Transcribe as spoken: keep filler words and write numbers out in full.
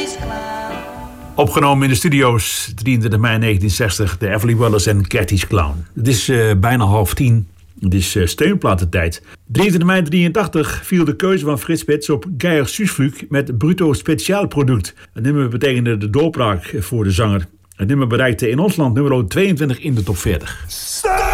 Opgenomen in de studio's drieëntwintig mei negentien zestig, de Everly Brothers en Cathy's Clown. Het is uh, bijna half tien. Het is uh, steunplatentijd. drieëntwintig mei drieëntachtig viel de keuze van Frits Spits op Geir Suusvlug met Bruto Speciaalproduct. Het nummer betekende de doorbraak voor de zanger. Het nummer bereikte in ons land nummer tweeëntwintig in de top veertig. Stop!